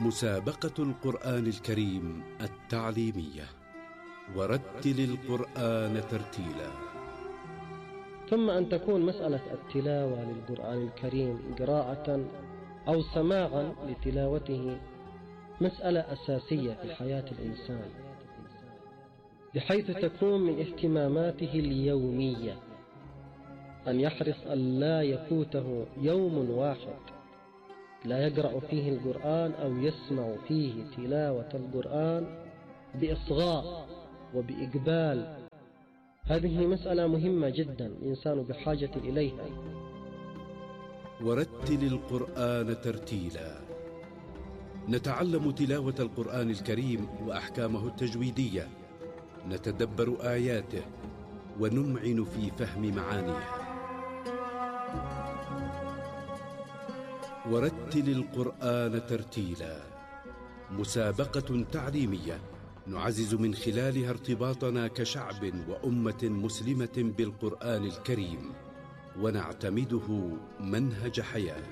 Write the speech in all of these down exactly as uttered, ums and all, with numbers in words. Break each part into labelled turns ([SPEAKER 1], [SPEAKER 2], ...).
[SPEAKER 1] مسابقة القرآن الكريم التعليمية، ورتل القرآن ترتيلا.
[SPEAKER 2] ثم أن تكون مسألة التلاوة للقرآن الكريم قراءة أو سماعا لتلاوته مسألة أساسية في حياة الإنسان، بحيث تكون من اهتماماته اليومية أن يحرص أن لا يفوته يوم واحد لا يقرأ فيه القرآن أو يسمع فيه تلاوة القرآن بإصغاء وبإقبال. هذه مسألة مهمة جدا الإنسان بحاجة إليها.
[SPEAKER 1] ورتل القرآن ترتيلا. نتعلم تلاوة القرآن الكريم وأحكامه التجويدية، نتدبر آياته ونمعن في فهم معانيه. ورتل القرآن ترتيلا، مسابقة تعليمية نعزز من خلالها ارتباطنا كشعب وأمة مسلمة بالقرآن الكريم، ونعتمده منهج حياة.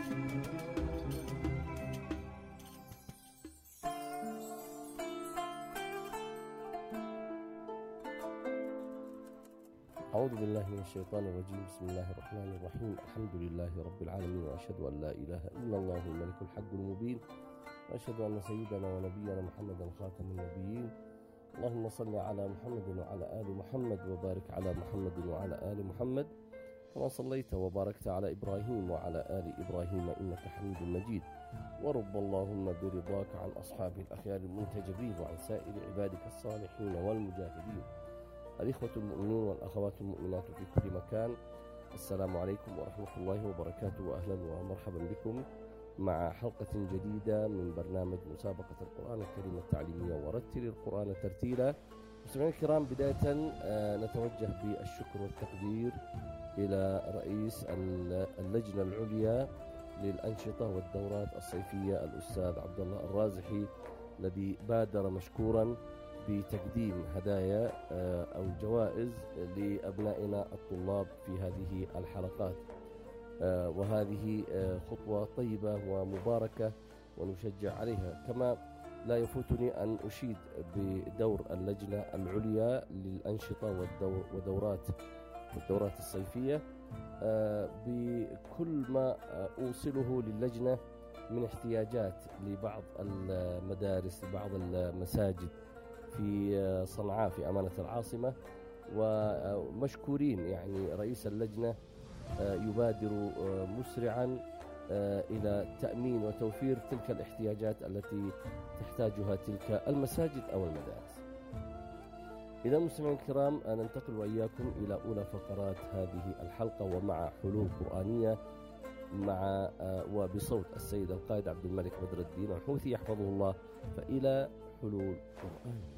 [SPEAKER 3] أعوذ بالله من الشيطان الرجيم. بسم الله الرحمن الرحيم. الحمد لله رب العالمين، وأشهد أن لا إله إلا الله الملك الحق المبين، وأشهد أن سيدنا ونبينا محمدا خاتم النبيين. اللهم صل على محمد وعلى آل محمد، وبارك على محمد وعلى آل محمد كما صليت وباركت على إبراهيم وعلى آل إبراهيم إنك حميد مجيد. ورب اللهم برضاك عن أصحاب الأخيار المنتجبين، وعن سائر عبادك الصالحين والمجاهدين. الإخوة المؤمنون والأخوات المؤمنات في كل مكان، السلام عليكم ورحمة الله وبركاته، وأهلا ومرحبا بكم مع حلقة جديدة من برنامج مسابقة القرآن الكريم التعليمية ورتل القرآن ترتيلا. مستمعينا الكرام، بداية نتوجه بالشكر والتقدير إلى رئيس اللجنة العليا للأنشطة والدورات الصيفية الأستاذ عبد الله الرازحي، الذي بادر مشكورا بتقديم هدايا أو جوائز لأبنائنا الطلاب في هذه الحلقات، وهذه خطوة طيبة ومباركة ونشجع عليها. كما لا يفوتني أن أشيد بدور اللجنة العليا للأنشطة والدورات والدورات الصيفية بكل ما أوصله للجنة من احتياجات لبعض المدارس، لبعض المساجد في صنعاء في أمانة العاصمة، ومشكورين يعني رئيس اللجنة يبادر مسرعا إلى تأمين وتوفير تلك الاحتياجات التي تحتاجها تلك المساجد أو المدارس. إذا مستمعين الكرام، ننتقل وإياكم إلى أولى فقرات هذه الحلقة، ومع حلول قرآنية مع وبصوت السيد القائد عبد الملك بدر الدين الحوثي يحفظه الله، فإلى حلول قرآنية.